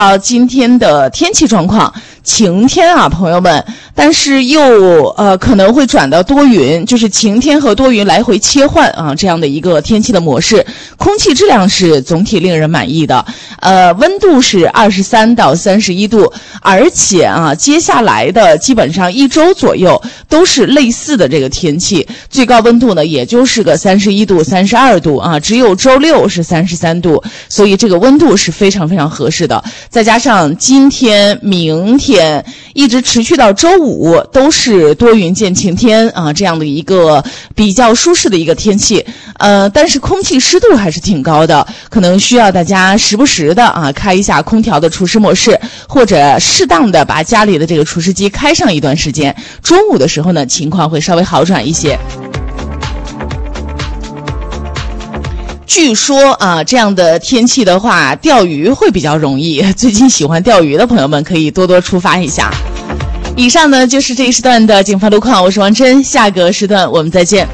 今天的天气状况，晴天啊，朋友们，但是又可能会转到多云，就是晴天和多云来回切换啊，这样的一个天气的模式。空气质量是总体令人满意的，温度是23到31度，而且啊，接下来的基本上1周左右都是类似的这个天气，最高温度呢也就是个31度、32度啊，只有周六是33度，所以这个温度是非常非常合适的。再加上今天、明天一直持续到周五都是多云见晴天啊，这样的一个比较舒适的一个天气。但是空气湿度还是挺高的，可能需要大家时不时的啊开一下空调的除湿模式，或者适当的把家里的这个除湿机开上一段时间。中午的时候呢，情况会稍微好转一些。据说啊，这样的天气的话，钓鱼会比较容易。最近喜欢钓鱼的朋友们可以多多出发一下。以上呢就是这一时段的警方路况，我是王真，下个时段我们再见。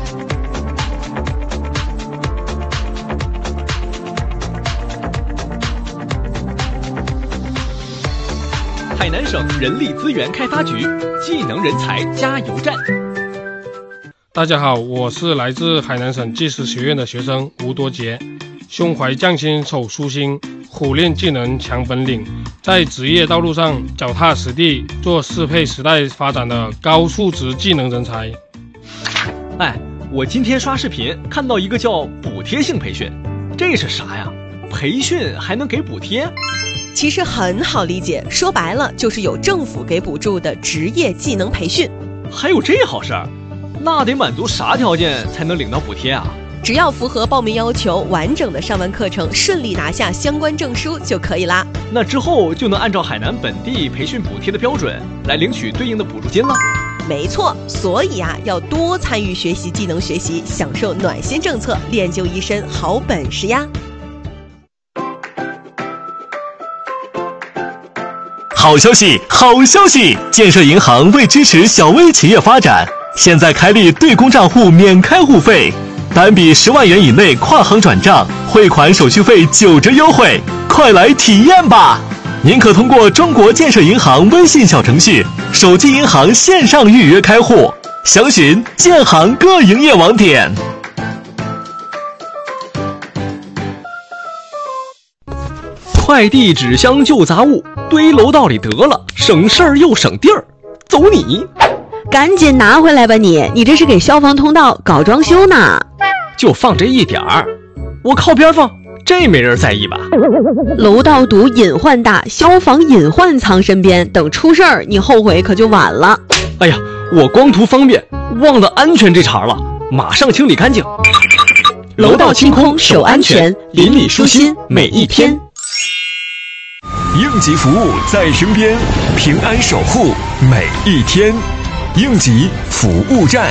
海南省人力资源开发局技能人才加油站。 大家好，我是来自海南省技师学院的学生吴多杰，胸怀匠心手舒心，苦练技能强本领，在职业道路上脚踏实地，做适配时代发展的高素质技能人才。 我今天刷视频看到一个叫补贴性培训，这是啥呀？培训还能给补贴？ 其实很好理解，说白了就是有政府给补助的职业技能培训。 还有这好事儿？那得满足啥条件才能领到补贴啊？ 只要符合报名要求，完整的上完课程，顺利拿下相关证书就可以啦。 那之后就能按照海南本地培训补贴的标准来领取对应的补助金了。 没错，所以要多参与学习技能学习，享受暖心政策，练就一身好本事呀。 好消息，好消息！建设银行为支持小微企业发展，现在开立对公账户免开户费，单笔10万元以内跨行转账，汇款手续费9折优惠，快来体验吧！您可通过中国建设银行微信小程序、手机银行线上预约开户，详询建行各营业网点。 快递纸箱旧杂物堆楼道里得了，省事儿又省地儿，走你！ 赶紧拿回来吧你这是给消防通道搞装修呢。 就放这一点儿，我靠边放，这没人在意吧？ 楼道堵隐患大，消防隐患藏身边，等出事儿你后悔可就晚了。 哎呀，我光图方便忘了安全这茬了，马上清理干净。 楼道清空守安全，邻里舒心每一天。 应急服务在身边，平安守护每一天。应急服务站。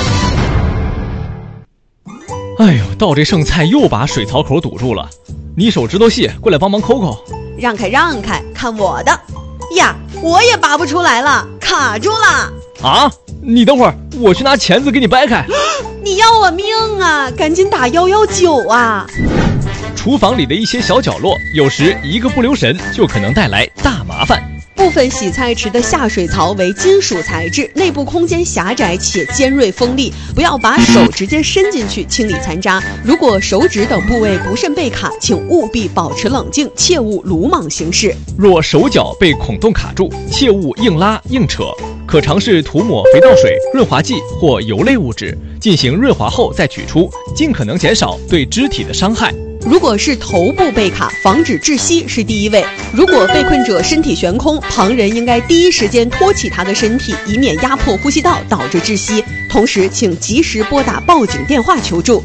哎呦，倒这剩菜又把水槽口堵住了，你手指头细，过来帮忙抠抠。 让开让开，看我的呀！我也拔不出来了，卡住了。 啊，你等会儿，我去拿钳子给你掰开。 你要我命啊，赶紧打119啊！ 厨房里的一些小角落，有时一个不留神就可能带来大麻烦。 部分洗菜池的下水槽为金属材质，内部空间狭窄且尖锐锋利，不要把手直接伸进去清理残渣。如果手指等部位不慎被卡，请务必保持冷静，切勿鲁莽行事。 若手脚被孔洞卡住，切勿硬拉硬扯，可尝试涂抹肥皂水、润滑剂或油类物质，进行润滑后再取出，尽可能减少对肢体的伤害。 如果是头部被卡，防止窒息是第一位。如果被困者身体悬空，旁人应该第一时间托起他的身体，以免压迫呼吸道导致窒息。同时，请及时拨打报警电话求助。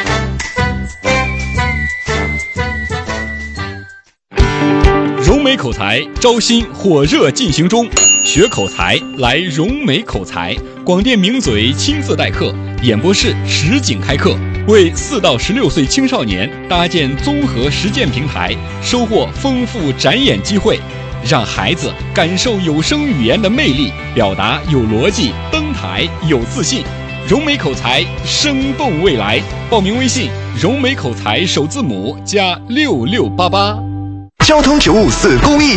融美口才招新火热进行中，学口才来融美口才，广电名嘴亲自代课，演播室实景开课，为4到16岁青少年搭建综合实践平台，收获丰富展演机会，让孩子感受有声语言的魅力，表达有逻辑，登台有自信。融美口才，生动未来。报名微信：融美口才首字母加6688。 交通954公益